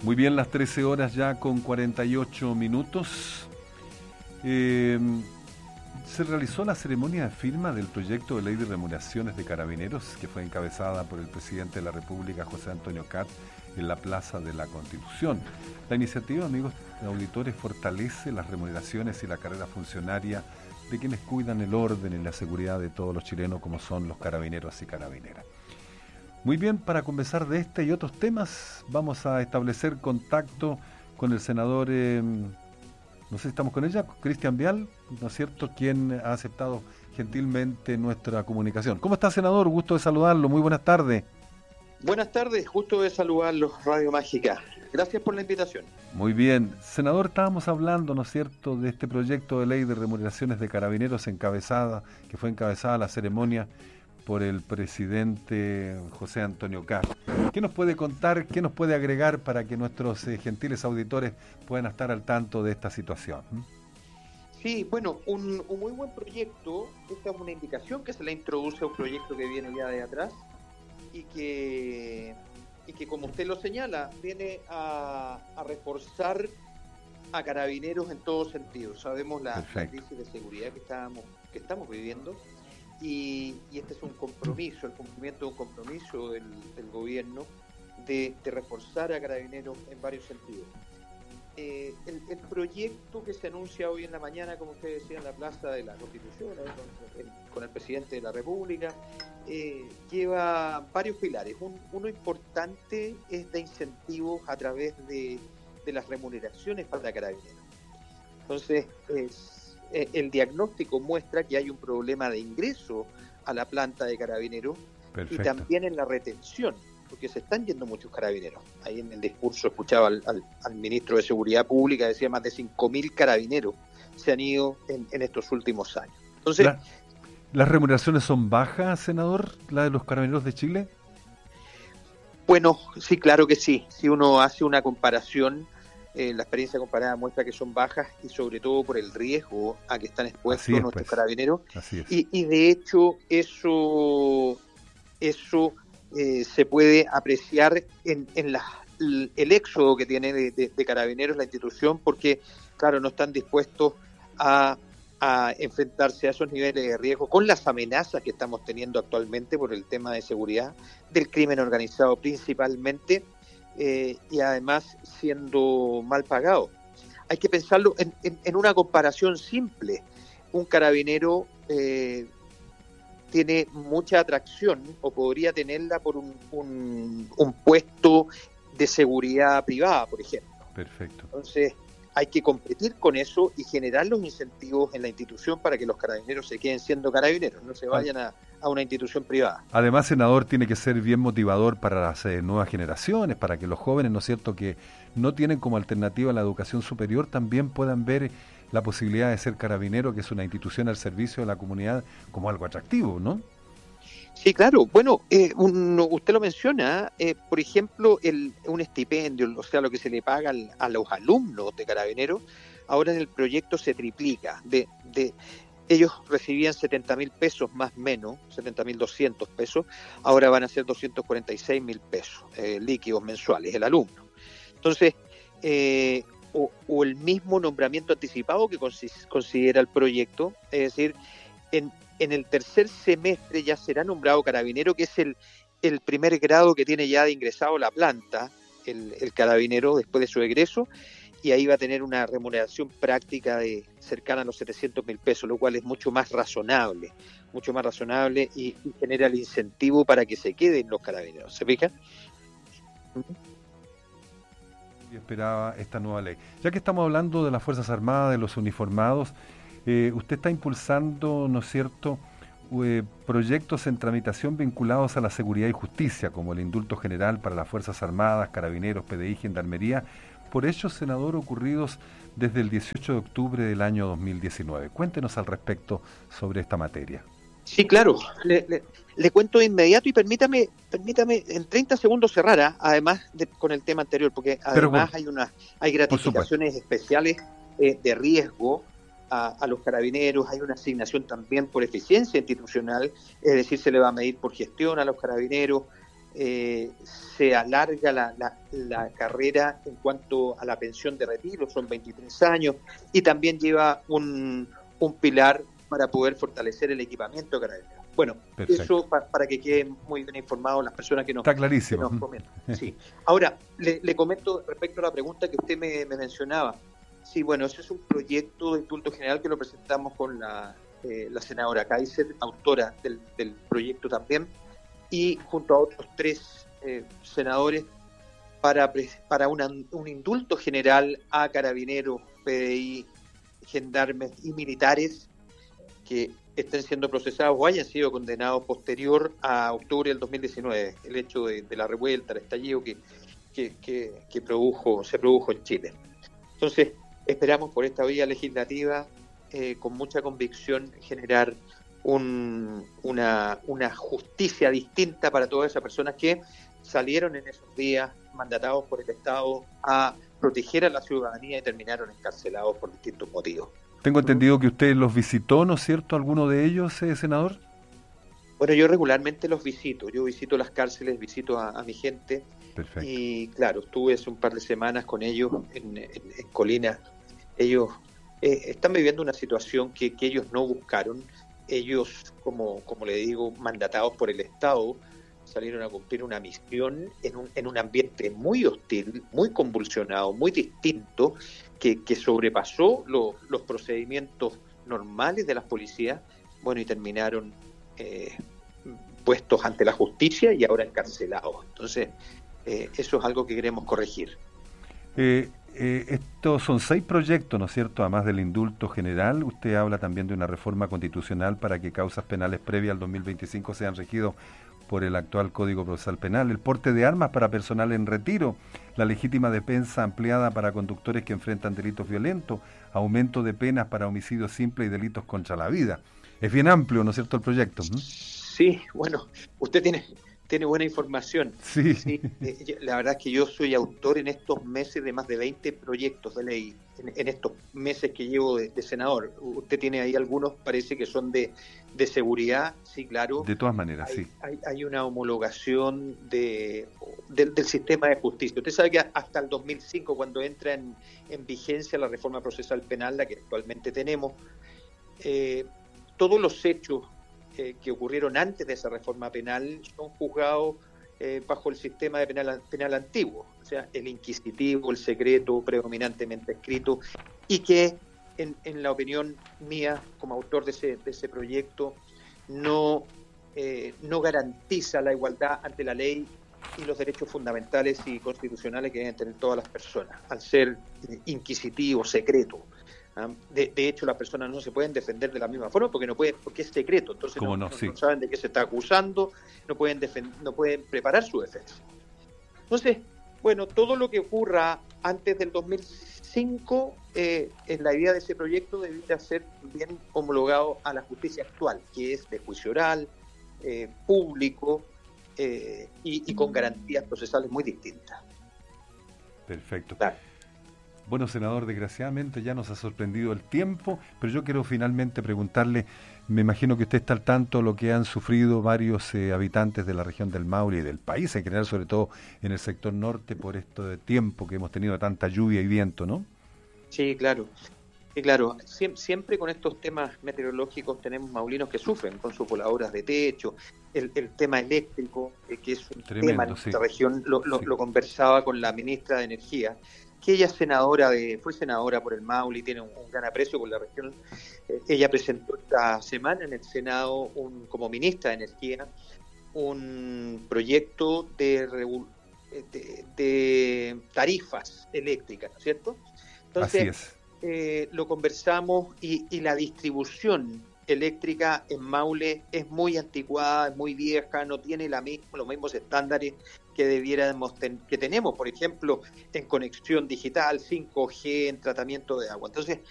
Muy bien, las 13 horas ya con 48 minutos. Se realizó la ceremonia de firma del proyecto de ley de remuneraciones de carabineros que fue encabezada por el presidente de la República, José Antonio Kast, en la Plaza de la Constitución. La iniciativa, amigos auditores, fortalece las remuneraciones y la carrera funcionaria de quienes cuidan el orden y la seguridad de todos los chilenos, como son los carabineros y carabineras. Muy bien, para conversar de este y otros temas, vamos a establecer contacto con el senador, no sé si estamos con ella, Cristian Vial, ¿no es cierto?, quien ha aceptado gentilmente nuestra comunicación. ¿Cómo está, senador? Gusto de saludarlo, muy buenas tardes. Buenas tardes, gusto de saludarlos, Radio Mágica. Gracias por la invitación. Muy bien. Senador, estábamos hablando, ¿no es cierto?, de este proyecto de ley de remuneraciones de carabineros que fue encabezada la ceremonia por el presidente José Antonio Kast. ¿Qué nos puede contar, qué nos puede agregar para que nuestros gentiles auditores puedan estar al tanto de esta situación? Sí, bueno, un muy buen proyecto. Esta es una indicación que se le introduce a un proyecto que viene ya de atrás y que como usted lo señala, viene a reforzar a carabineros en todo sentido. Sabemos la crisis de seguridad que estamos viviendo. Y este es un compromiso, el cumplimiento de un compromiso del gobierno de reforzar a carabineros en varios sentidos. El proyecto que se anuncia hoy en la mañana, como usted decía, en la Plaza de la Constitución, con el presidente de la República, lleva varios pilares. Uno importante es de incentivos a través de las remuneraciones para carabineros. Entonces, el diagnóstico muestra que hay un problema de ingreso a la planta de carabineros. Perfecto. Y también en la retención, porque se están yendo muchos carabineros. Ahí en el discurso escuchaba al ministro de Seguridad Pública, decía más de 5.000 carabineros se han ido en estos últimos años. Entonces, ¿las remuneraciones son bajas, senador, la de los carabineros de Chile? Bueno, sí, claro que sí. Si uno hace una comparación, la experiencia comparada muestra que son bajas y sobre todo por el riesgo a que están expuestos nuestros carabineros. Y de hecho eso se puede apreciar en el éxodo que tiene de carabineros la institución, porque claro, no están dispuestos a enfrentarse a esos niveles de riesgo con las amenazas que estamos teniendo actualmente por el tema de seguridad, del crimen organizado principalmente, y además siendo mal pagado. Hay que pensarlo en una comparación simple. Un carabinero tiene mucha atracción, o podría tenerla, por un puesto de seguridad privada, por ejemplo. Perfecto. Entonces hay que competir con eso y generar los incentivos en la institución para que los carabineros se queden siendo carabineros, no se vayan a una institución privada. Además, senador, tiene que ser bien motivador para las nuevas generaciones, para que los jóvenes, ¿no es cierto?, que no tienen como alternativa la educación superior, también puedan ver la posibilidad de ser carabinero, que es una institución al servicio de la comunidad, como algo atractivo, ¿no? Sí, claro. Bueno, usted lo menciona, por ejemplo, un estipendio, o sea, lo que se le paga a los alumnos de carabineros, ahora en el proyecto se triplica. Ellos recibían 70.000 pesos más o menos, 70.200 pesos, ahora van a ser 246.000 pesos líquidos mensuales el alumno. Entonces, o el mismo nombramiento anticipado que considera el proyecto, es decir, en el tercer semestre ya será nombrado carabinero, que es el primer grado que tiene ya de ingresado a la planta, el carabinero después de su egreso, y ahí va a tener una remuneración práctica de cercana a los 700.000 pesos, lo cual es mucho más razonable y genera el incentivo para que se queden los carabineros. ¿Se fija? Y esperaba esta nueva ley. Ya que estamos hablando de las Fuerzas Armadas, de los uniformados, usted está impulsando, ¿no es cierto?, proyectos en tramitación vinculados a la seguridad y justicia, como el indulto general para las Fuerzas Armadas, Carabineros, PDI, Gendarmería, por hechos, senador, ocurridos desde el 18 de octubre del año 2019. Cuéntenos al respecto sobre esta materia. Sí, claro. Le cuento de inmediato y permítame en 30 segundos cerrar, además con el tema anterior, porque además hay gratificaciones especiales de riesgo a los carabineros, hay una asignación también por eficiencia institucional, es decir, se le va a medir por gestión a los carabineros, se alarga la carrera en cuanto a la pensión de retiro, son 23 años, y también lleva un pilar para poder fortalecer el equipamiento de Carabineros. Bueno, perfecto. Eso para que queden muy bien informados las personas que nos, está clarísimo. Que nos comentan. Sí. Ahora, le comento respecto a la pregunta que usted me mencionaba. Sí, bueno, ese es un proyecto de indulto general que lo presentamos con la senadora Kaiser, autora del proyecto también, y junto a otros 3 senadores para un indulto general a carabineros, PDI, gendarmes y militares que estén siendo procesados o hayan sido condenados posterior a octubre del 2019, el hecho de la revuelta, el estallido que se produjo en Chile. Entonces, esperamos por esta vía legislativa, con mucha convicción, generar una justicia distinta para todas esas personas que salieron en esos días mandatados por el Estado a proteger a la ciudadanía y terminaron encarcelados por distintos motivos. Tengo entendido que usted los visitó, ¿no es cierto?, alguno de ellos, senador. Bueno, yo regularmente los visito. Yo visito las cárceles, visito a mi gente. Perfecto. Y claro, estuve hace un par de semanas con ellos en Colina. Ellos están viviendo una situación que ellos no buscaron. Ellos, como le digo, mandatados por el Estado, salieron a cumplir una misión en un ambiente muy hostil, muy convulsionado, muy distinto, que sobrepasó los procedimientos normales de las policías, bueno, y terminaron puestos ante la justicia y ahora encarcelados. Entonces, eso es algo que queremos corregir. Estos son 6 proyectos, ¿no es cierto?, además del indulto general. Usted habla también de una reforma constitucional para que causas penales previas al 2025 sean regidos por el actual Código Procesal Penal, el porte de armas para personal en retiro, la legítima defensa ampliada para conductores que enfrentan delitos violentos, aumento de penas para homicidios simples y delitos contra la vida. Es bien amplio, ¿no es cierto?, el proyecto. Sí, bueno, usted tiene buena información. Sí. La verdad es que yo soy autor en estos meses de más de 20 proyectos de ley, en estos meses que llevo de senador. Usted tiene ahí algunos, parece que son de seguridad, sí, claro. De todas maneras, sí. Hay una homologación del sistema de justicia. Usted sabe que hasta el 2005, cuando entra en vigencia la reforma procesal penal, la que actualmente tenemos, todos los hechos que ocurrieron antes de esa reforma penal son juzgados bajo el sistema de penal antiguo, o sea, el inquisitivo, el secreto, predominantemente escrito, y que en la opinión mía, como autor de ese proyecto, no garantiza la igualdad ante la ley y los derechos fundamentales y constitucionales que deben tener todas las personas, al ser inquisitivo, secreto. De hecho, las personas no se pueden defender de la misma forma porque es secreto, entonces no saben de qué se está acusando, no pueden preparar su defensa. Entonces, bueno, todo lo que ocurra antes del 2005, en la idea de ese proyecto debería ser bien homologado a la justicia actual, que es de juicio oral, público y con garantías procesales muy distintas. Perfecto. Claro. Bueno, senador, desgraciadamente ya nos ha sorprendido el tiempo, pero yo quiero finalmente preguntarle, me imagino que usted está al tanto de lo que han sufrido varios habitantes de la región del Maule y del país en general, sobre todo en el sector norte, por esto de tiempo que hemos tenido tanta lluvia y viento, ¿no? Sí, claro. Sí, claro. Siempre con estos temas meteorológicos tenemos maulinos que sufren con sus voladoras de techo, el tema eléctrico, que es un tremendo tema en nuestra región, lo conversaba con la ministra de Energía, que ella fue senadora por el Maule y tiene un gran aprecio por la región. Ella presentó esta semana en el Senado, como ministra de Energía, un proyecto de tarifas eléctricas, ¿no es cierto? Entonces, así es. Lo conversamos y la distribución eléctrica en Maule es muy anticuada, es muy vieja, no tiene los mismos estándares que tenemos, por ejemplo, en conexión digital, 5G, en tratamiento de agua. Entonces,